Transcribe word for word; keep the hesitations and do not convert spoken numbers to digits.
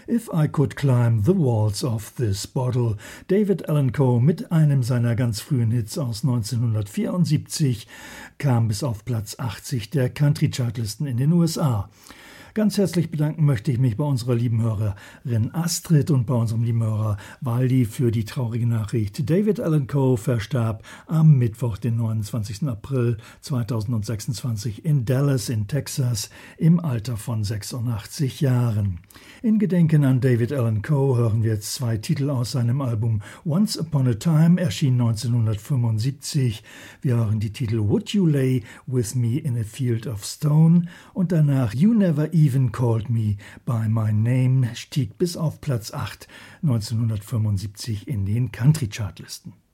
If I Could Climb the Walls of This Bottle. David Allan Coe mit einem seiner ganz frühen Hits aus neunzehnhundertvierundsiebzig kam bis auf Platz achtzig der Country-Chartlisten in den U S A. Ganz herzlich bedanken möchte ich mich bei unserer lieben Hörerin Astrid und bei unserem lieben Hörer Waldi für die traurige Nachricht. David Allan Coe verstarb am Mittwoch, den neunundzwanzigsten April zweitausendsechsundzwanzig in Dallas in Texas im Alter von sechsundachtzig Jahren. In Gedenken an David Allan Coe hören wir jetzt zwei Titel aus seinem Album Once Upon a Time, erschien neunzehnhundertfünfundsiebzig. Wir hören die Titel Would You Lay With Me in a Field of Stone und danach You Never Even Called Me by My Name, stieg bis auf Platz acht neunzehnhundertfünfundsiebzig in den Country-Chartlisten.